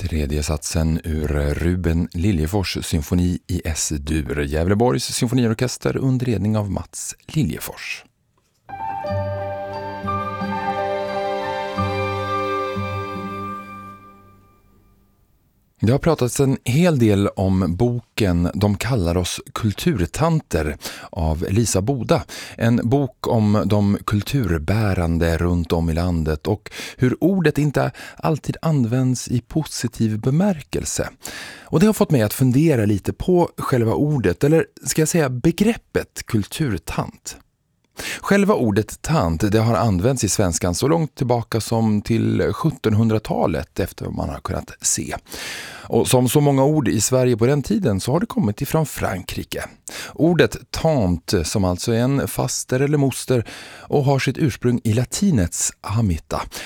Tredje satsen ur Ruben Liljefors symfoni i S-dur, Gävleborgs symfoniorkester under ledning av Mats Liljefors. Det har pratats en hel del om boken De kallar oss kulturtanter av Lisa Boda. En bok om de kulturbärande runt om i landet och hur ordet inte alltid används i positiv bemärkelse. Och det har fått mig att fundera lite på själva ordet, eller ska jag säga begreppet kulturtant. Själva ordet tant, det har använts i svenskan så långt tillbaka som till 1700-talet efter vad man har kunnat se. Och som så många ord i Sverige på den tiden så har det kommit ifrån Frankrike. Ordet tant, som alltså är en faster eller moster och har sitt ursprung i latinets amita,